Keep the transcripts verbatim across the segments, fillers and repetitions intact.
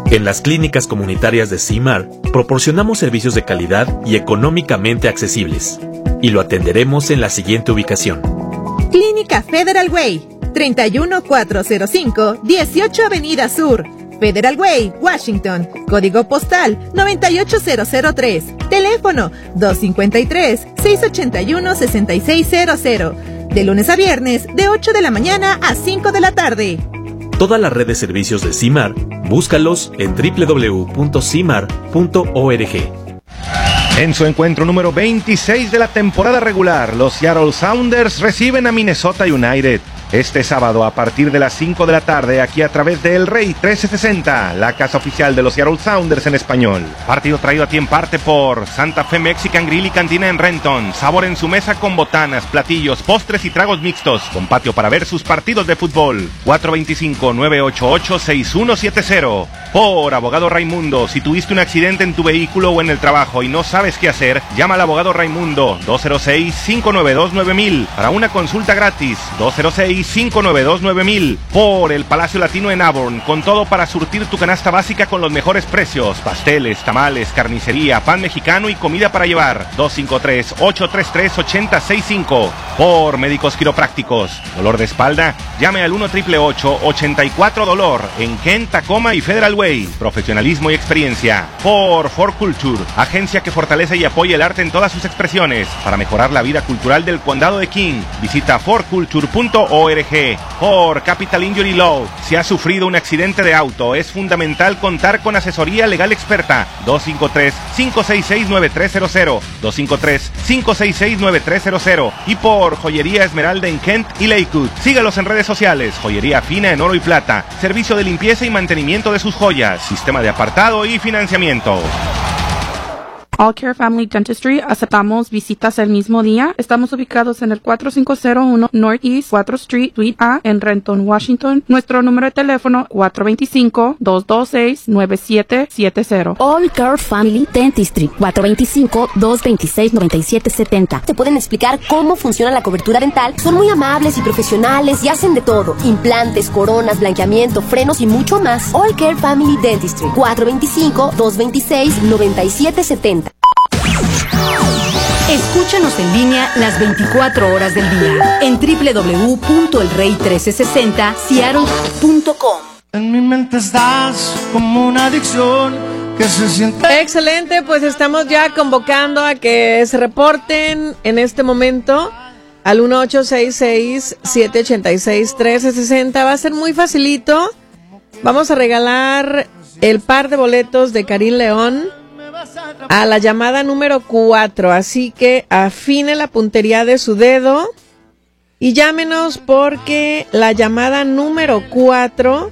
En las clínicas comunitarias de C I M A R proporcionamos servicios de calidad y económicamente accesibles. Y lo atenderemos en la siguiente ubicación. Clínica Federal Way, treinta y uno mil cuatrocientos cinco, dieciocho Avenida Sur, Federal Way, Washington. Código postal noventa y ocho mil tres. Teléfono dos cinco tres, seis ocho uno, seis seis cero cero. De lunes a viernes, de ocho de la mañana a cinco de la tarde. Toda la red de servicios de C I M A R, búscalos en doble u doble u doble u punto cimar punto org. En su encuentro número veintiséis de la temporada regular, los Seattle Sounders reciben a Minnesota United. Este sábado a partir de las cinco de la tarde, aquí a través de El Rey trescientos sesenta, la casa oficial de los Seattle Sounders en español. Partido traído a ti en parte por Santa Fe Mexican Grill y Cantina en Renton. Sabor en su mesa con botanas, platillos, postres y tragos mixtos. Con patio para ver sus partidos de fútbol. cuatro dos cinco, nueve ocho ocho, seis uno siete cero. Por Abogado Raimundo, si tuviste un accidente en tu vehículo o en el trabajo y no sabes qué hacer, llama al Abogado Raimundo dos cero seis, cinco nueve dos, nueve mil para una consulta gratis. dos cero seis, cinco nueve dos, nueve mil. Por el Palacio Latino en Auburn, con todo para surtir tu canasta básica con los mejores precios. Pasteles, tamales, carnicería, pan mexicano y comida para llevar. dos cinco tres, ocho tres tres, ocho cero seis cinco. Por Médicos Quiroprácticos. ¿Dolor de espalda? Llame al uno ocho ocho ocho, ochenta y cuatro dolor en Kent, Tacoma y Federal Way. Profesionalismo y experiencia. Por For Culture, agencia que fortalece y apoya el arte en todas sus expresiones para mejorar la vida cultural del condado de King. Visita for culture punto org. Por Capital Injury Law, si has sufrido un accidente de auto, es fundamental contar con asesoría legal experta. dos cinco tres, cinco seis seis, nueve tres cero cero. dos cinco tres, cinco seis seis, nueve tres cero cero. Y por Joyería Esmeralda en Kent y Lakewood. Sígalos en redes sociales. Joyería fina en oro y plata. Servicio de limpieza y mantenimiento de sus joyas. Sistema de apartado y financiamiento. All Care Family Dentistry, aceptamos visitas el mismo día. Estamos ubicados en el cuatro cinco cero uno Northeast cuatro Street, Suite A, en Renton, Washington. Nuestro número de teléfono cuatro dos cinco, dos dos seis, nueve siete siete cero. All Care Family Dentistry, cuatro dos cinco, dos dos seis, nueve siete siete cero. Te pueden explicar cómo funciona la cobertura dental. Son muy amables y profesionales y hacen de todo. Implantes, coronas, blanqueamiento, frenos y mucho más. All Care Family Dentistry, cuatro dos cinco, dos dos seis, nueve siete siete cero. Escúchanos en línea las veinticuatro horas del día en doble u doble u doble u punto el rey trece sesenta seattle punto com. En mi mente estás como una adicción que se siente. Excelente, pues estamos ya convocando a que se reporten en este momento al uno ocho seis seis, siete ocho seis, uno tres seis cero. Va a ser muy facilito. Vamos a regalar el par de boletos de Karim León a la llamada número cuatro, así que afine la puntería de su dedo y llámenos porque la llamada número cuatro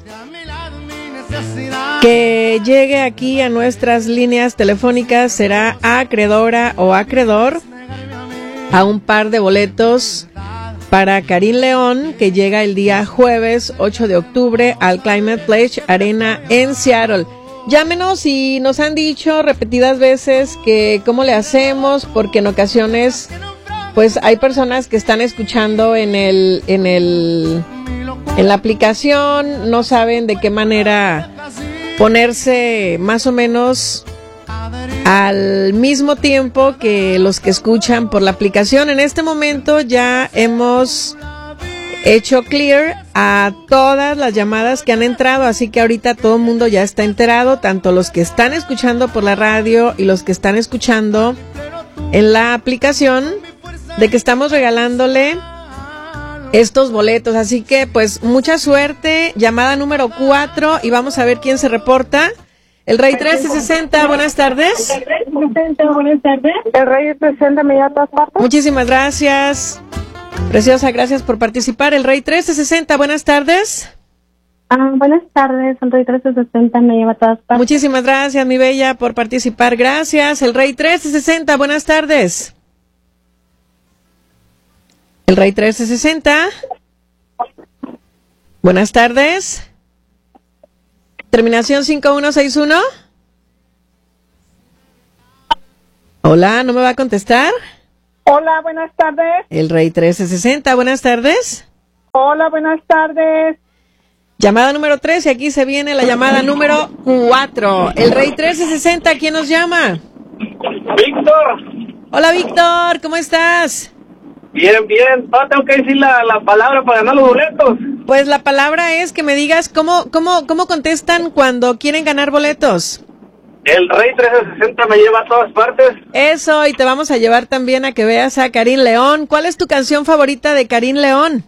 que llegue aquí a nuestras líneas telefónicas será acreedora o acreedor a un par de boletos para Karim León, que llega el día jueves ocho de octubre al Climate Pledge Arena en Seattle. Llámenos y nos han dicho repetidas veces que cómo le hacemos, porque en ocasiones pues hay personas que están escuchando en el en el en la aplicación, no saben de qué manera ponerse más o menos al mismo tiempo que los que escuchan por la aplicación. En este momento ya hemos hecho clear a todas las llamadas que han entrado, así que ahorita todo el mundo ya está enterado, tanto los que están escuchando por la radio y los que están escuchando en la aplicación, de que estamos regalándole estos boletos. Así que pues mucha suerte. Llamada número cuatro y vamos a ver quién se reporta. El Rey trece sesenta, buenas tardes. Buenas tardes. El Rey sesenta me llama a todas partes. Muchísimas gracias. Preciosa, gracias por participar. El Rey trece sesenta, buenas tardes. Ah, buenas tardes, el Rey trece sesenta me lleva a todas partes. Muchísimas gracias, mi bella, por participar. Gracias. El Rey trece sesenta, buenas tardes. El Rey trece sesenta. Buenas tardes. Terminación cinco uno seis uno. Hola, ¿no me va a contestar? Hola, buenas tardes. El Rey trece sesenta, buenas tardes. Hola, buenas tardes. Llamada número tres y aquí se viene la llamada número cuatro. El Rey trece sesenta, ¿quién nos llama? Víctor. Hola, Víctor, ¿cómo estás? Bien, bien. No, tengo que decir la, la palabra para ganar los boletos. Pues la palabra es que me digas cómo, cómo, cómo contestan cuando quieren ganar boletos. El Rey trece sesenta me lleva a todas partes. Eso, y te vamos a llevar también a que veas a Karin León. ¿Cuál es tu canción favorita de Karin León?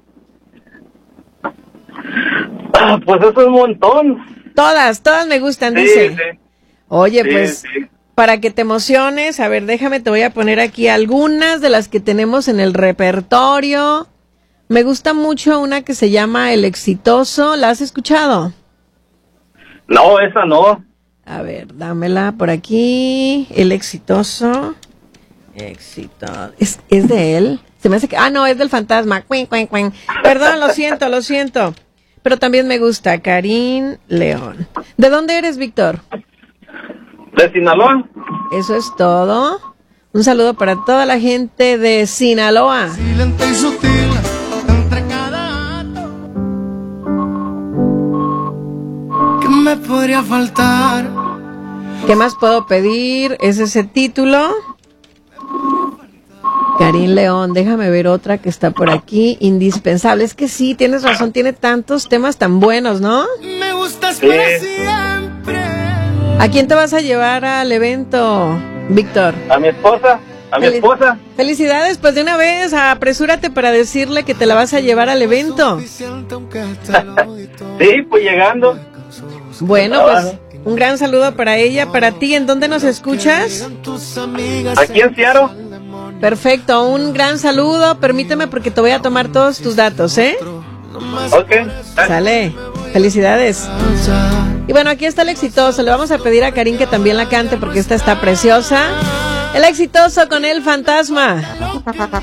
Ah, pues eso es un montón. Todas, todas me gustan, sí, dice. Sí. Oye, sí, pues, sí. para que te emociones, a ver, déjame, te voy a poner aquí algunas de las que tenemos en el repertorio. Me gusta mucho una que se llama El Exitoso. ¿La has escuchado? No, esa no. A ver, dámela por aquí. El Exitoso. Éxito. ¿Es, es de él? Se me hace que... Ah, no, es del Fantasma. Cuin, cuin, cuin. Perdón, lo siento, lo siento. Pero también me gusta Karin León. ¿De dónde eres, Víctor? De Sinaloa. Eso es todo. Un saludo para toda la gente de Sinaloa. Silente y sutil entre cada acto. ¿Qué me podría faltar? ¿Qué más puedo pedir? ¿Es ese título? Karin León, déjame ver otra que está por aquí. Indispensable. Es que sí, tienes razón, tiene tantos temas tan buenos, ¿no? Me gustas Sí. para siempre. ¿A quién te vas a llevar al evento, Víctor? A mi esposa. A mi Fel- esposa. Felicidades, pues de una vez, apresúrate para decirle que te la vas a llevar al evento. Sí, pues llegando. Bueno, pues un gran saludo para ella, para ti. ¿En dónde nos escuchas? Aquí en Seattle. Perfecto, un gran saludo. Permíteme porque te voy a tomar todos tus datos, ¿eh? Ok. Sale, felicidades. Y bueno, aquí está El Exitoso. Le vamos a pedir a Karin que también la cante porque esta está preciosa. El Exitoso con El Fantasma.